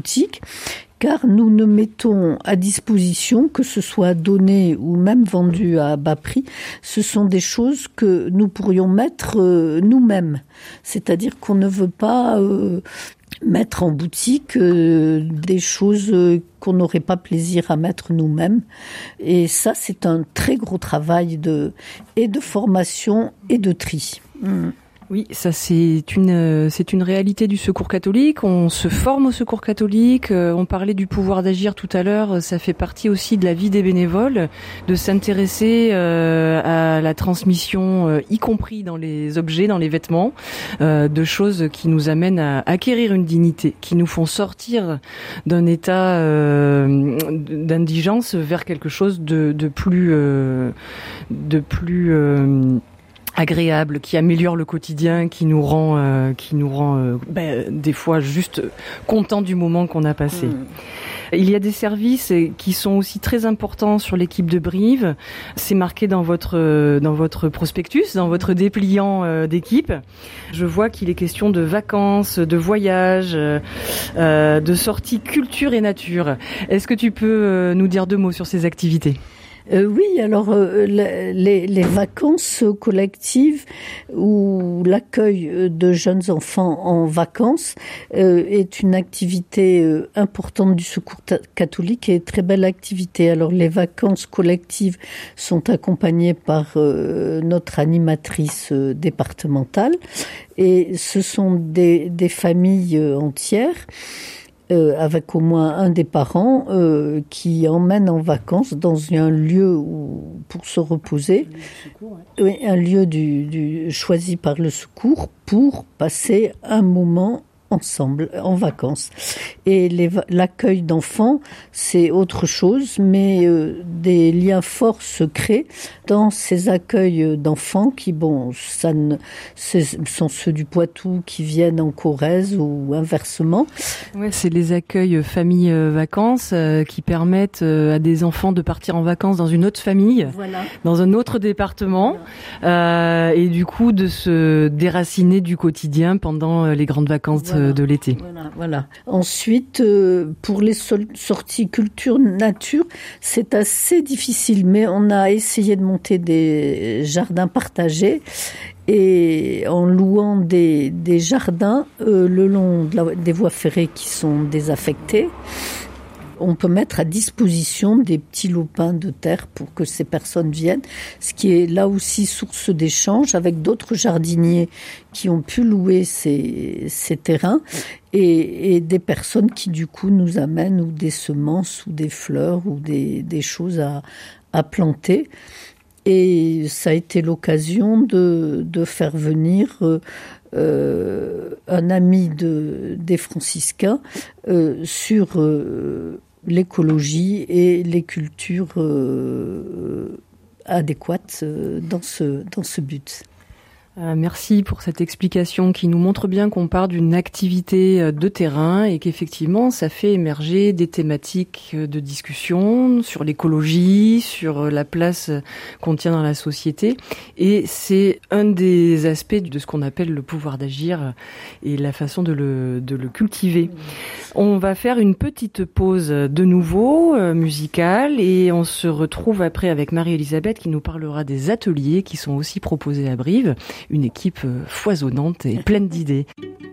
boutique, car nous ne mettons à disposition, que ce soit donné ou même vendu à bas prix, ce sont des choses que nous pourrions mettre nous-mêmes. C'est-à-dire qu'on ne veut pas mettre en boutique des choses qu'on n'aurait pas plaisir à mettre nous-mêmes. Et ça, c'est un très gros travail de formation et de tri. Oui, ça c'est une réalité du Secours catholique. On se forme au Secours catholique. On parlait du pouvoir d'agir tout à l'heure. Ça fait partie aussi de la vie des bénévoles, de s'intéresser à la transmission, y compris dans les objets, dans les vêtements, de choses qui nous amènent à acquérir une dignité, qui nous font sortir d'un état d'indigence vers quelque chose de plus agréable, qui améliore le quotidien, qui nous rend des fois juste contents du moment qu'on a passé. Il y a des services qui sont aussi très importants sur l'équipe de Brive. C'est marqué dans votre prospectus, dans votre dépliant d'équipe. Je vois qu'il est question de vacances, de voyages, de sorties culture et nature. Est-ce que tu peux nous dire 2 mots sur ces activités ? Oui, alors les vacances collectives ou l'accueil de jeunes enfants en vacances est une activité importante du Secours catholique et très belle activité. Alors les vacances collectives sont accompagnées par notre animatrice départementale et ce sont des familles entières avec au moins un des parents qui emmène en vacances dans un lieu pour se reposer, oui, un lieu choisi par le Secours pour passer un moment ensemble, en vacances. Et l'accueil d'enfants, c'est autre chose, mais des liens forts se créent dans ces accueils d'enfants qui, sont ceux du Poitou qui viennent en Corrèze ou inversement. Ouais, c'est les accueils famille-vacances qui permettent à des enfants de partir en vacances dans une autre famille, voilà, dans un autre département, voilà. Et du coup de se déraciner du quotidien pendant les grandes vacances, voilà, de l'été. Voilà. Ensuite, pour les sorties culture-nature, c'est assez difficile, mais on a essayé de monter des jardins partagés et en louant des jardins le long des voies ferrées qui sont désaffectées. On peut mettre à disposition des petits lopins de terre pour que ces personnes viennent, ce qui est là aussi source d'échange avec d'autres jardiniers qui ont pu louer ces terrains et des personnes qui du coup nous amènent ou des semences ou des fleurs ou des choses à planter. Et ça a été l'occasion de faire venir un ami des franciscains sur l'écologie et les cultures adéquates dans ce but. Merci pour cette explication qui nous montre bien qu'on part d'une activité de terrain et qu'effectivement ça fait émerger des thématiques de discussion sur l'écologie, sur la place qu'on tient dans la société, et c'est un des aspects de ce qu'on appelle le pouvoir d'agir et la façon de le cultiver. On va faire une petite pause de nouveau musicale et on se retrouve après avec Marie-Elisabeth qui nous parlera des ateliers qui sont aussi proposés à Brive. Une équipe foisonnante et pleine d'idées.